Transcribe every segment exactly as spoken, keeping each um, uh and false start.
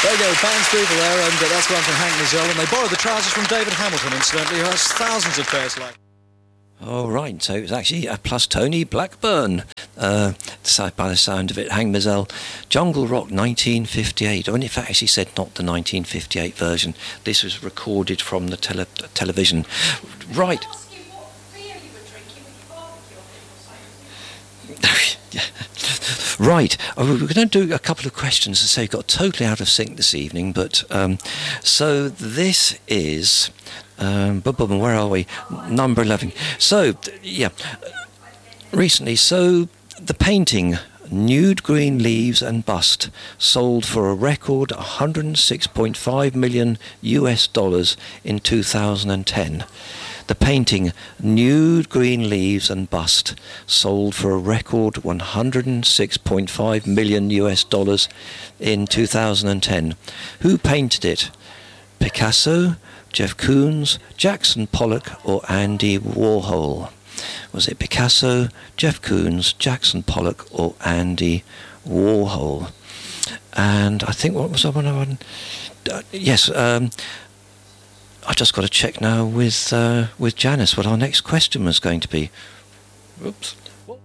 There you go, Bands People there, and uh, that's one from Hank Mizell, and they borrowed the trousers from David Hamilton, incidentally, who has thousands of pairs like. Oh, right, so it was actually uh, plus Tony Blackburn, uh, by the sound of it, Hank Mizell, Jungle Rock nineteen fifty-eight. Oh, and in fact, actually said not the nineteen fifty-eight version. This was recorded from the tele- television. Right. Right, oh, we're going to do a couple of questions to say got totally out of sync this evening, but um, so this is um, where are we? Number eleven. So yeah, recently, so the painting Nude Green Leaves and Bust sold for a record one hundred six point five million U S dollars in two thousand ten. The painting Nude Green Leaves and Bust sold for a record one hundred six point five million U S dollars in two thousand ten. Who painted it? Picasso, Jeff Koons, Jackson Pollock or Andy Warhol? Was it Picasso, Jeff Koons, Jackson Pollock or Andy Warhol? And I think what was I on? Uh, yes, um, I've just got to check now with uh, with Janice what our next question was going to be. Oops. What?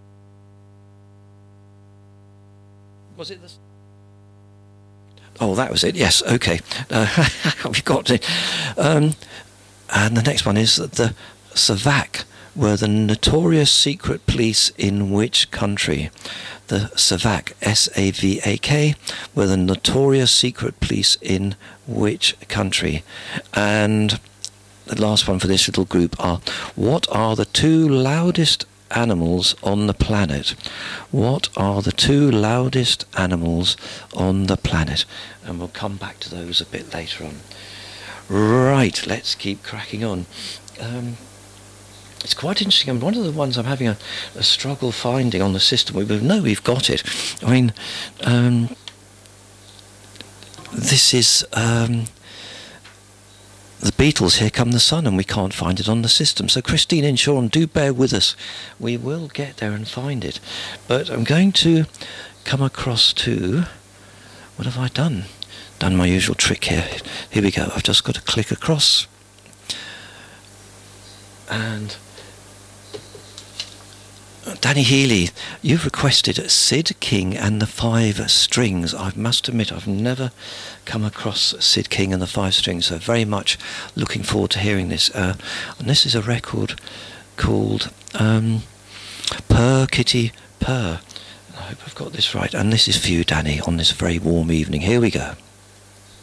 Was it this? Oh, that was it. Yes. Okay. Uh, we got it. Um, and the next one is that the SAVAK were the notorious secret police in which country? The SAVAK, S A V A K, were the notorious secret police in which country? And the last one for this little group are, what are the two loudest animals on the planet? What are the two loudest animals on the planet? And we'll come back to those a bit later on. Right, let's keep cracking on. Um, It's quite interesting, and one of the ones I'm having a, a struggle finding on the system, we know we've got it. I mean, um, this is um, the Beatles, Here Come the Sun, and we can't find it on the system. So Christine and Sean, do bear with us. We will get there and find it. But I'm going to come across to, what have I done? Done my usual trick here. Here we go. I've just got to click across. And Danny Healy, you've requested Sid King and the Five Strings. I must admit, I've never come across Sid King and the Five Strings, so very much looking forward to hearing this. Uh, and this is a record called um, Purr Kitty Purr. I hope I've got this right. And this is for you, Danny, on this very warm evening. Here we go.